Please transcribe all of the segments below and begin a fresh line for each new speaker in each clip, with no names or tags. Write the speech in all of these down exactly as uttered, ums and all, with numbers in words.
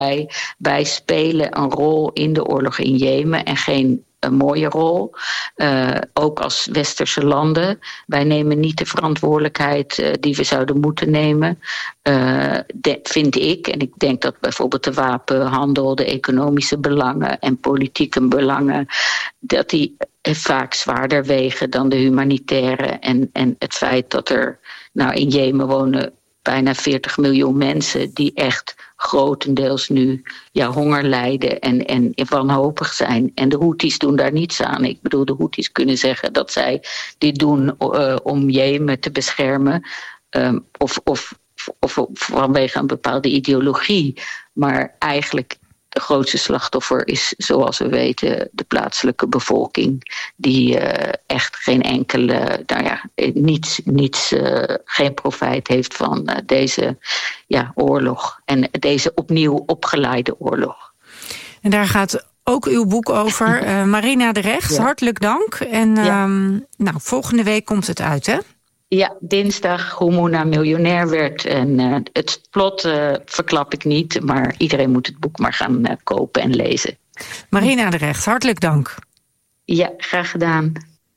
Wij spelen een rol in de oorlog in Jemen en geen een mooie rol. Uh, ook als westerse landen. Wij nemen niet de verantwoordelijkheid uh, die we zouden moeten nemen. Uh, de, vind ik. En ik denk dat bijvoorbeeld de wapenhandel, de economische belangen en politieke belangen, dat die vaak zwaarder wegen dan de humanitaire. En, en het feit dat er nou in Jemen wonen bijna veertig miljoen mensen die echt grotendeels nu ja, honger lijden en, en wanhopig zijn. En de Houthis doen daar niets aan. Ik bedoel, de Houthis kunnen zeggen dat zij dit doen uh, om Jemen te beschermen. Um, of, of, of, of vanwege een bepaalde ideologie. Maar eigenlijk de grootste slachtoffer is, zoals we weten, de plaatselijke bevolking. Die uh, echt geen enkele, nou ja, niets, niets, uh, geen profijt heeft van uh, deze ja, oorlog. En deze opnieuw opgeleide oorlog.
En daar gaat ook uw boek over. Uh, Marina de Recht, ja. Hartelijk dank. En ja. um, nou, volgende week komt het uit, hè?
Ja, dinsdag hoe Mona miljonair werd. En uh, het plot uh, verklap ik niet, maar iedereen moet het boek maar gaan uh, kopen en lezen.
Marina de Recht, hartelijk dank.
Ja, graag gedaan.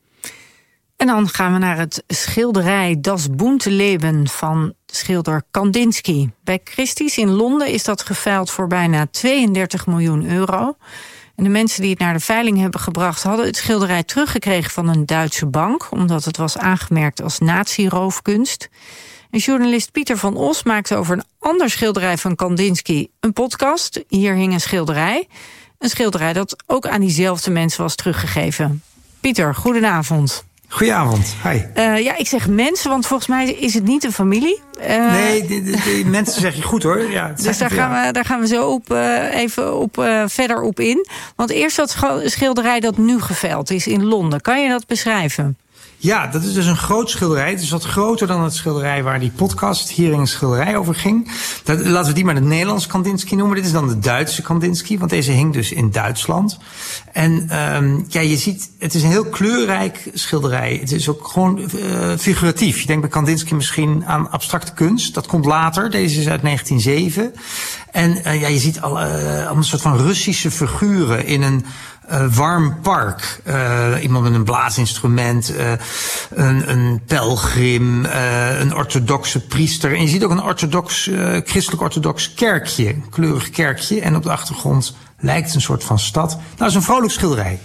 En dan gaan we naar het schilderij Das bunte Leben van schilder Kandinsky. Bij Christie's in Londen is dat geveild voor bijna tweeëndertig miljoen euro. En de mensen die het naar de veiling hebben gebracht hadden het schilderij teruggekregen van een Duitse bank, omdat het was aangemerkt als nazi-roofkunst. En journalist Pieter van Os maakte over een ander schilderij van Kandinsky een podcast. Hier hing een schilderij. Een schilderij dat ook aan diezelfde mensen was teruggegeven. Pieter, goedenavond.
Goedenavond, hi.
Uh, ja, ik zeg mensen, want volgens mij is het niet een familie. Uh,
nee, de, de, de mensen zeg je goed hoor. Ja, het
dus daar gaan, we, daar gaan we zo op, uh, even op, uh, verder op in. Want eerst dat schilderij dat nu geveild is in Londen. Kan je dat beschrijven?
Ja, dat is dus een groot schilderij. Het is wat groter dan het schilderij waar die podcast hier in een schilderij over ging. Dat, laten we die maar de Nederlandse Kandinsky noemen. Dit is dan de Duitse Kandinsky, want deze hing dus in Duitsland. En um, ja, je ziet, het is een heel kleurrijk schilderij. Het is ook gewoon uh, figuratief. Je denkt bij Kandinsky misschien aan abstracte kunst. Dat komt later. Deze is uit negentien zeven. En uh, ja, je ziet al uh, een soort van Russische figuren in een Uh, warm park. Uh, iemand met een blaasinstrument, uh, een, een pelgrim, uh, een orthodoxe priester. En je ziet ook een orthodox, uh, christelijk-orthodox kerkje, een kleurig kerkje. En op de achtergrond lijkt een soort van stad. Nou, dat is een vrolijk schilderij.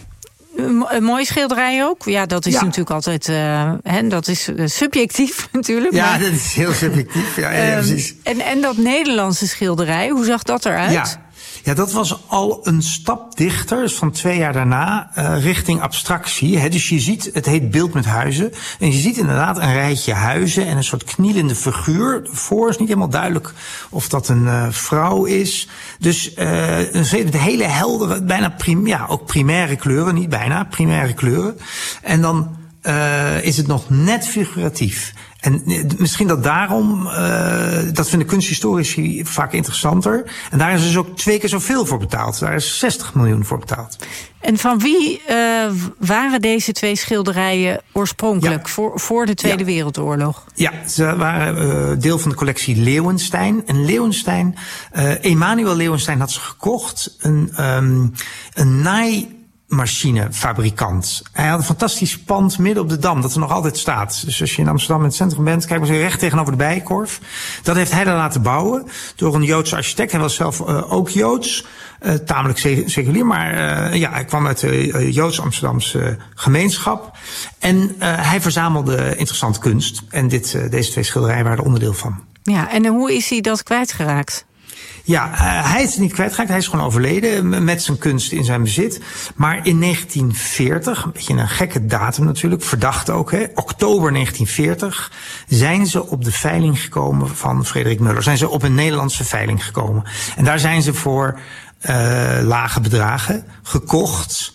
Een mooi schilderij ook. Ja, dat is ja. natuurlijk altijd, uh, hè, dat is uh, subjectief natuurlijk.
Ja,
maar...
dat is heel subjectief. Ja, ja, ja, precies.
Um, en, en dat Nederlandse schilderij, hoe zag dat eruit?
Ja. Ja, dat was al een stap dichter, dus van twee jaar daarna, uh, richting abstractie. Hè. Dus je ziet, het heet Beeld met huizen. En je ziet inderdaad een rijtje huizen en een soort knielende figuur. Voor is niet helemaal duidelijk of dat een uh, vrouw is. Dus uh, een hele heldere, bijna prim, ja, ook primaire kleuren, niet bijna, primaire kleuren. En dan uh, is het nog net figuratief. En misschien dat daarom, uh, dat vinden kunsthistorici vaak interessanter. En daar is dus ook twee keer zoveel voor betaald. Daar is zestig miljoen voor betaald.
En van wie uh, waren deze twee schilderijen oorspronkelijk ja. voor, voor de Tweede ja. Wereldoorlog?
Ja, ze waren uh, deel van de collectie Leeuwenstein. En Leeuwenstein, uh, Emanuel Leeuwenstein had ze gekocht. Een, um, een naai... machinefabrikant. Hij had een fantastisch pand midden op de Dam, dat er nog altijd staat. Dus als je in Amsterdam in het centrum bent, kijk maar eens recht tegenover de Bijenkorf. Dat heeft hij daar laten bouwen door een Joodse architect. Hij was zelf uh, ook Joods, uh, tamelijk seculier, maar uh, ja, hij kwam uit de uh, Joods-Amsterdamse gemeenschap. En uh, hij verzamelde interessante kunst. En dit, uh, deze twee schilderijen waren er onderdeel van.
Ja, en hoe is hij dat kwijtgeraakt?
Ja, uh, hij is het niet kwijtgeraakt. Hij is gewoon overleden met zijn kunst in zijn bezit. Maar in negentien veertig, een beetje een gekke datum natuurlijk, verdacht ook, hè, oktober negentien veertig, zijn ze op de veiling gekomen van Frederik Muller. Zijn ze op een Nederlandse veiling gekomen. En daar zijn ze voor uh, lage bedragen gekocht.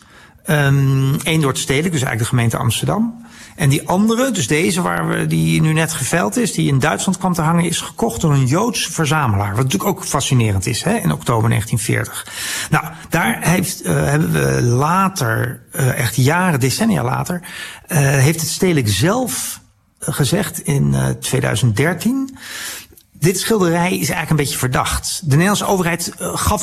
Um, Eén door het stedelijk, dus eigenlijk de gemeente Amsterdam. En die andere, dus deze waar we, die nu net geveild is, die in Duitsland kwam te hangen, is gekocht door een Joodse verzamelaar. Wat natuurlijk ook fascinerend is, hè, in oktober negentien veertig. Nou, daar heeft, uh, hebben we later, uh, echt jaren, decennia later, uh, heeft het stedelijk zelf gezegd in uh, tweeduizend dertien... Dit schilderij is eigenlijk een beetje verdacht. De Nederlandse overheid gaf